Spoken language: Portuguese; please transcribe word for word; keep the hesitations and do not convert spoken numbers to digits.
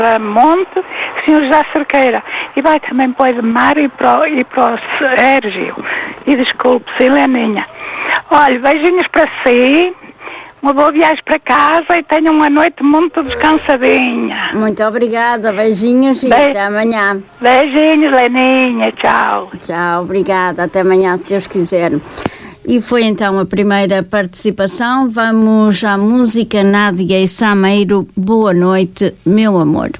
Monte, senhor José Cerqueira. E vai também para o Edmar e para o, e para o Sérgio. E desculpe, Sileninha. Olha, beijinhos para si. Uma boa viagem para casa e tenham uma noite muito descansadinha. Muito obrigada, beijinhos e Be- até amanhã. Beijinhos, Leninha, tchau. Tchau, obrigada, até amanhã, se Deus quiser. E foi então a primeira participação. Vamos à música Nádia e Sameiro. Boa noite, meu amor.